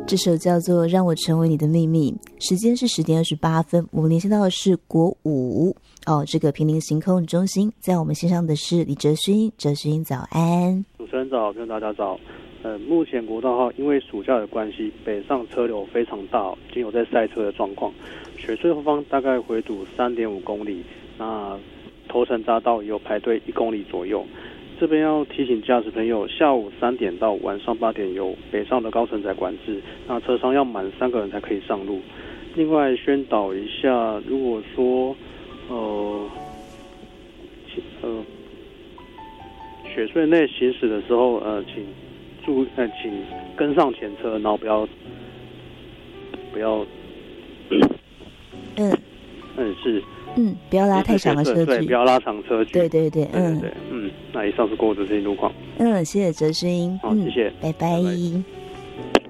这首叫做《让我成为你的秘密》，时间是10点28分。我们连线到的是国5这个坪林行空中心，在我们线上的是李哲勋。哲勋早安。 主持人早，大家早。目前国道号因为暑假的关系，北上车流非常大，已经有在塞车的状况。雪隧后方大概回堵3.5公里，那头城匝道也有排队1公里左右。这边要提醒驾驶朋友，下午3点到晚上8点有北上的高承载管制，那车上要满3个人才可以上路。另外宣导一下，如果说雪隧内行驶的时候，请跟上前车，然后不要是不要拉太长的车距， 对，不要拉长车距， 对， 那以上是国5的最新路况。 谢谢哲勋， 好，谢谢， 拜拜。